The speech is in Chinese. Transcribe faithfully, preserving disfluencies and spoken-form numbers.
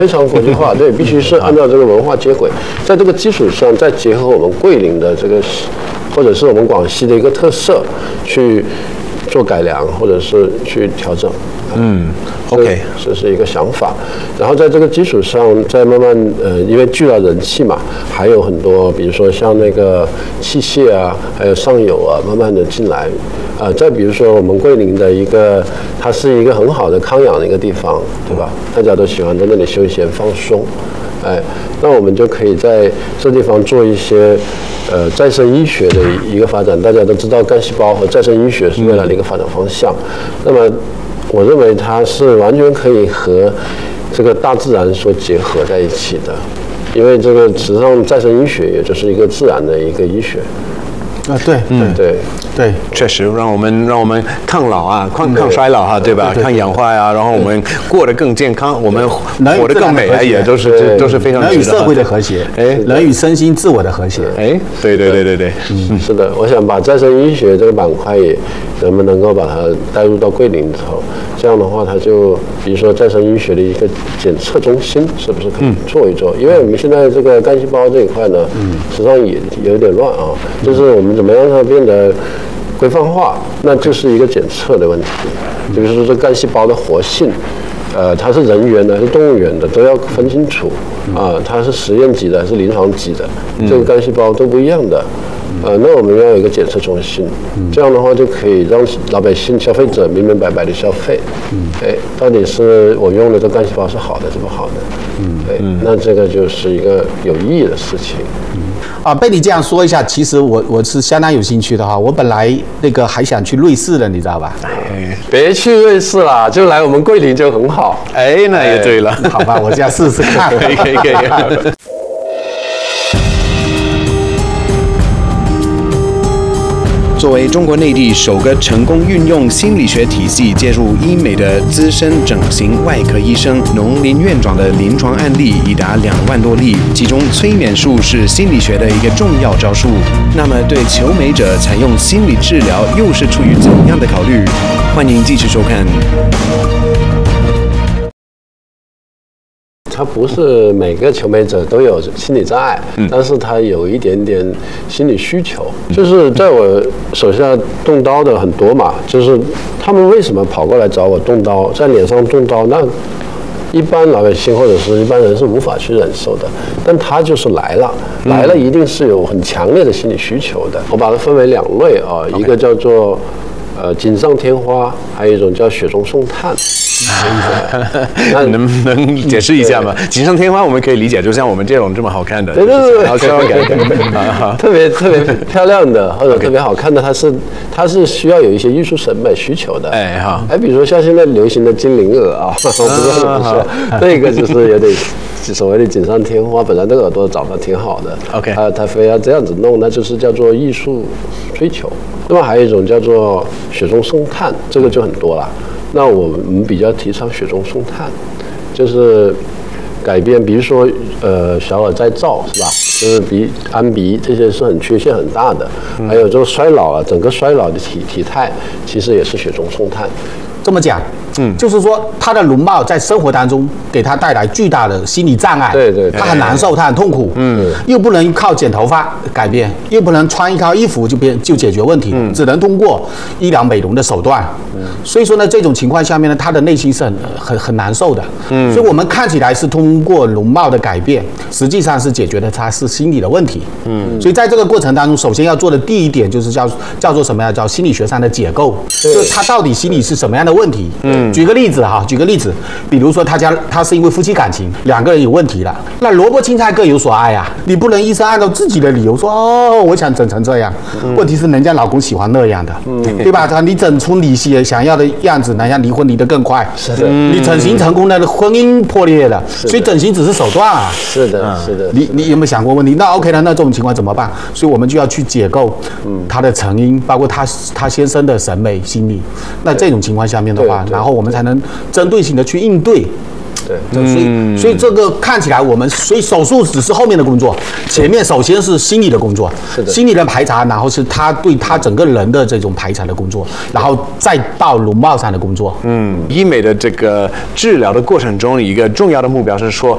非常国际化，对，必须是按照这个文化接轨，在这个基础上再结合我们桂林的这个，或者是我们广西的一个特色去做改良，或者是去调整。 嗯 ，OK， 这是一个想法。然后在这个基础上，再慢慢呃，因为聚了人气嘛，还有很多，比如说像那个器械啊，还有上游啊，慢慢的进来。呃，再比如说我们桂林的一个，它是一个很好的康养的一个地方，对吧？大家都喜欢在那里休闲放松。哎，那我们就可以在这地方做一些呃再生医学的一个发展。大家都知道干细胞和再生医学是未来的一个发展方向。那么我认为它是完全可以和这个大自然所结合在一起的，因为这个实际上再生医学也就是一个自然的一个医学。 啊，对， 嗯，对。 对， 确实让我们让我们抗老啊，抗抗衰老哈、啊，对吧？抗氧化呀、啊，然后我们过得更健康，我们活得更美啊，也都是都是非常人与社会的和谐，哎，人与身心自我的和谐， 哎，对对对对对， 嗯，是的，我想把再生医学这个板块也能不能够把它带入到桂林里头，这样的话，它就比如说再生医学的一个检测中心，是不是可以做一做？因为我们现在这个干细胞这一块呢，嗯，实际上也有点乱啊，就是我们怎么样让它变得规范化，那就是一个检测的问题。比如说这干细胞的活性，呃，它是人源的还是动物源的，都要分清楚啊。它是实验级的还是临床级的，这个干细胞都不一样的。呃，那我们要有一个检测中心，这样的话就可以让老百姓、消费者明明白白的消费。哎，到底是我用的这干细胞是好的是不好的？嗯，对，那这个就是一个有意义的事情。 啊，被你这样说一下，其实我我是相当有兴趣的哈。我本来那个还想去瑞士的，你知道吧？ 哎，别去瑞士啦，就来我们桂林就很好。 哎，那也对了。 好吧，我这样试试看。 可以可以可以。作为中国内地首个成功运用心理学体系介入医美的资深整形外科医生，农林院长的临床案例已达两万多例，其中催眠术是心理学的一个重要招数。那么，对求美者采用心理治疗又是出于怎样的考虑？欢迎继续收看。 他不是每个求美者都有心理障碍，嗯、但是他有一点点心理需求。就是在我手下动刀的很多嘛，就是他们为什么跑过来找我动刀，在脸上动刀，那一般老百姓或者是一般人是无法去忍受的，但他就是来了，来了一定是有很强烈的心理需求的。我把它分为两类啊， Okay. 一个叫做呃锦上添花，还有一种叫雪中送炭。 那能不能解释一下吗？锦上添花我们可以理解，就像我们这种这么好看的， 对对对， 好希望感觉特别特别漂亮的或者特别好看的，它是它是需要有一些艺术审美需求的。哎哈，哎，比如说像现在流行的精灵耳啊，我不知道不是，那个就是有点所谓的锦上添花，本来那个耳朵长得挺好的 ，OK， 啊，他非要这样子弄，那就是叫做艺术追求。那么还有一种叫做雪中送炭，这个就很多了。那我们比较提倡雪中送炭，就是改变，比如说呃小耳再造是吧？就是鼻安鼻这些是很缺陷很大的，还有这个衰老啊，整个衰老的体体态其实也是雪中送炭。 这么讲，嗯，就是说他的容貌在生活当中给他带来巨大的心理障碍， 对对， 他很难受，他很痛苦，嗯，又不能靠剪头发改变，又不能穿一套衣服就变就解决问题，嗯，只能通过医疗美容的手段，嗯，所以说呢，这种情况下面呢，他的内心是很很很难受的，嗯，所以我们看起来是通过容貌的改变，实际上是解决的他是心理的问题，嗯，所以在这个过程当中，首先要做的第一点就是叫叫做什么呀？叫心理学上的解构，就是他到底心里是什么样的问题，嗯。举个例子哈，举个例子，比如说他家他是因为夫妻感情两个人有问题了，那萝卜青菜各有所爱啊，你不能医生按照自己的理由说哦，我想整成这样，嗯、问题是人家老公喜欢那样的，嗯、对吧？你整出你想要的样子，人家离婚离得更快， 是的， 你整形成功了，婚姻破裂了，所以整形只是手段啊， 是的，是的， 你你有没有想过问题？那 OK 了，那这种情况怎么办？所以我们就要去解构他的成因，包括他他先生的审美心理，那这种情况下面的话，然后我们才能针对性的去应对。 对， 所以所以这个看起来我们，所以手术只是后面的工作，前面首先是心理的工作， 是的， 心理的排查，然后是他对他整个人的这种排查的工作，然后再到容貌上的工作。 嗯，医美的这个治疗的过程中，一个重要的目标是说，